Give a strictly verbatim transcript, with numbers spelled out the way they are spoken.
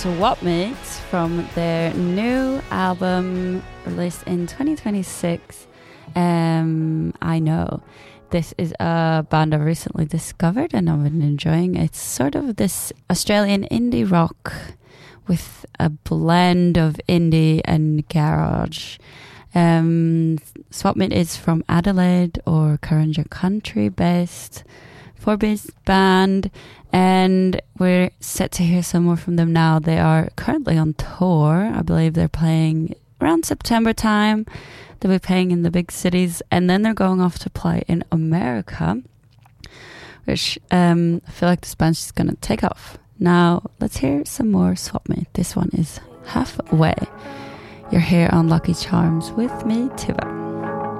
Swap Meet from their new album released in twenty twenty-six. Um, I know. This is a band I've recently discovered and I've been enjoying. It's sort of this Australian indie rock with a blend of indie and garage. Um, Swap Meet is from Adelaide or Kurrinja Country based four-piece band, and we're set to hear some more from them now. They are currently on tour. I believe they're playing around September time. They'll be playing in the big cities, and then they're going off to play in America, which um, I feel like this band's just going to take off. Now, let's hear some more Swap Meet. This one is Halfway. You're here on Lucky Charms with me, Tiva.